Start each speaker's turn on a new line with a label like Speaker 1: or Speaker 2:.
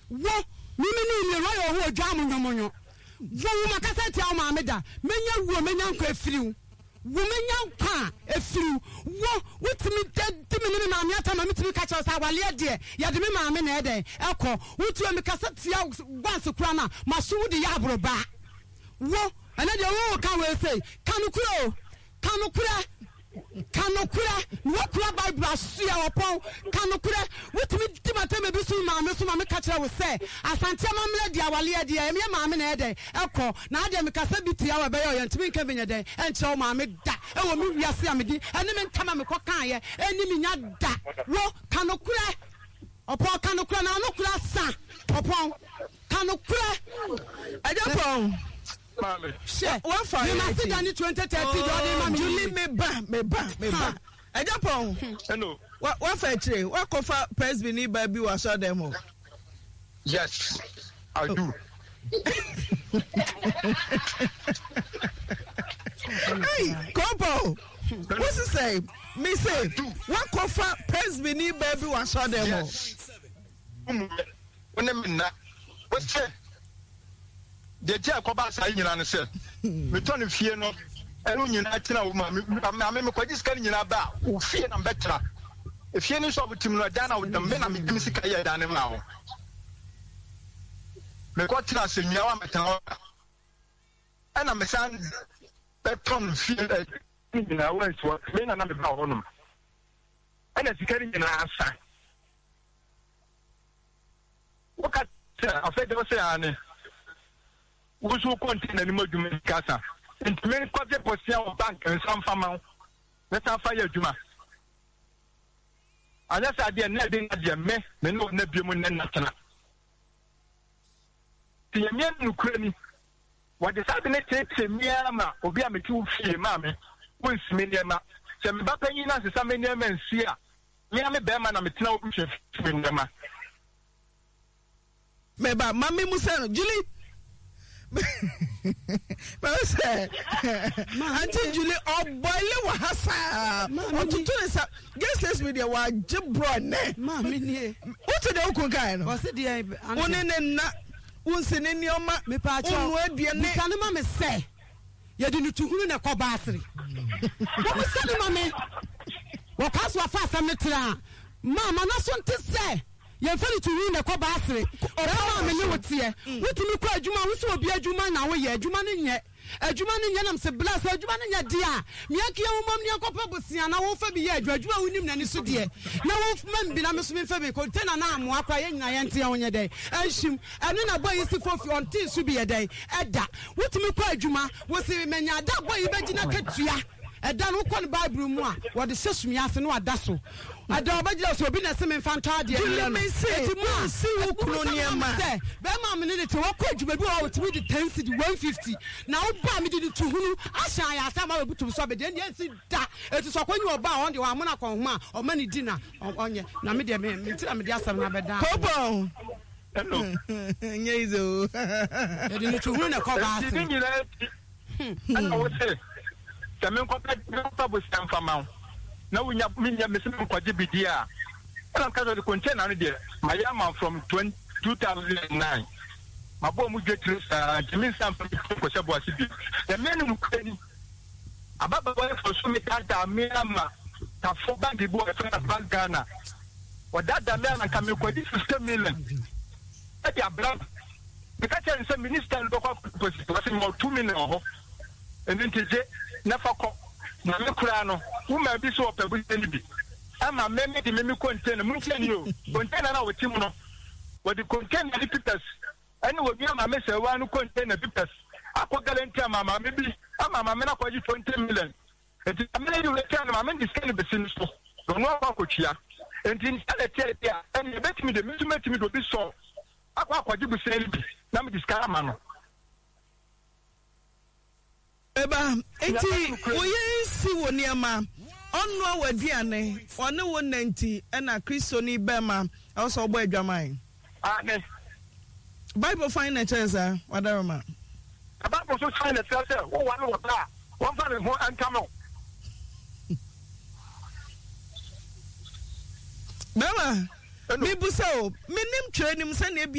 Speaker 1: wo mimi ni royo ho adwa monyomonyo wo makasa tia o ma meda menya wo menya nkwa afiriw wo menya nkwa afiriw wo wotimi timi ni ma me atama mitimi ka cha sa wale de ya de me ma me na eden ekọ wotu me kasa tia gwanse kura na maso wo de ya abroba wo ana de wo ka we say kanukura nwokura bible asia opon kanukura wotimi timata me bisu ma me kachira wo say asante amamle dia wale dia me ma me na eden ekọ na ade me kasa bitia wa be yo ntimi nka benya den enche ma me da e wo me wiase amedi ene me ntama me kokan ye eni me nya da wo kanukura opon kanukura na anukura sa opon kanukura
Speaker 2: ajapon
Speaker 3: Mami.
Speaker 2: What for?
Speaker 1: You must sit down in 2030.
Speaker 2: Julie, me ba. Ajapon.
Speaker 3: Hello.
Speaker 2: What for? What cover Presbyterian baby was saw them?
Speaker 3: Yes, I do.
Speaker 2: Hey, Compo. What's it say? Me say, what cover Presbyterian baby was saw them?
Speaker 3: Yes. When I'm not, what's it? The tia koba sa nyina ne se me to ne fie no enu nyina tina wo ma me kwaji sika nyina ba wo fie na betra e fie ni so butim no da na wo dam me na me dim sika ye da ne ma wo me ko tina se nyina wa metan wo ana me san beton fie nyina wa so me na me ba wo no ana sika nyina asa wo ka afede wo se ane wusu container ni moduma kasa ntmen kwaje posia o bank nsam fama meta fa ya adwuma anya sa de na de na me no na biemu na tena tiyemia nukura ni wade sa de ne tete mia ma obi a meti wo fie ma me wonsime ne ma se me ba panyi na se sa me ne ma nsi a mia me be ma na metena wo hwe fie ne ma
Speaker 2: me ba mami musa Julie but say Auntie Julie oboile wa hasa otutu ne sa guest media wa jibro ne
Speaker 1: ma me nie
Speaker 2: otu de okun kai no
Speaker 1: o se de
Speaker 2: one ne na unse ne nioma
Speaker 1: me pa cha
Speaker 2: onu adie ne
Speaker 1: ka ne ma me se ye de nutuhunu ne ko baasere wo me se ne ma me wo kaso afa asam ne tra mama na so nte se ye fani to wi na ko baasere o ma me ne wotie wotimi ko adwuma wo so obi adwuma na wo ye adwuma ne nye nam se bless adwuma ne nye dia me akia wo mam ne akopa bosia na wo fa bi ye adwuma wonim na ne so de na wo mam bi na me so me fa bi container na amo akwa ye nyina ye nte ye wonye de anhim ene na boy si fofi on tin so bi ye de eda wotimi ko adwuma wo se menya da boy be gina katua eda no ko ne bible mu a wo de sesumi ase no ada so ada obagila so obi na se me fanta de
Speaker 2: Julie me say ti mu si wo kuno niema
Speaker 1: be ma me ne te wo ko adwuma bi wo ti di 10 cedi 150 na wo ba me di tuhunu ahya ya asa ma obutum so be de ne si da eti so kwanyi oba on de wa amuna kon ho a o ma ni di na onye na me de me tira me de asam na be da
Speaker 2: Kobo
Speaker 3: hello
Speaker 2: nyeizo
Speaker 1: e di tuhunu na ko ba ase
Speaker 3: ana wo se semen ko pa bo stam fama na wunya minya me se kwaje bidia ana ka so the container no de mayama from 2009 mabo mu getri jimin sam ko se bo asibi the men mu kwani ababa boy for so me tata me ama ta fo band bo e fa bank Ghana wadada me na ka me kwadi 50 million e dia bra because the minister do ko position mo 2 million ho enenteje na fakọ na me kura no woman bi so opebu ni bi ama me de me container mu nteni o container na wotim no wo de container ni pitas ani wo bi ama me se wa no container pitas akọ guarantee ama me bi ama me na kwaji 20 million enti me you return ama me discount be sin so no akọ tua enti installate dia ani bet me de me do bi so akọ kwaji bu sel bi na me discount ama no
Speaker 2: eba enti oye si wo niema onu awadiane one wo nanti na Kristo ni bema also ogbo adwaman
Speaker 3: ne
Speaker 2: Bible finances wadaroma
Speaker 3: Bible so finances wo wa no wa won fa ne ho antamo
Speaker 2: bema mi busa o minim training se na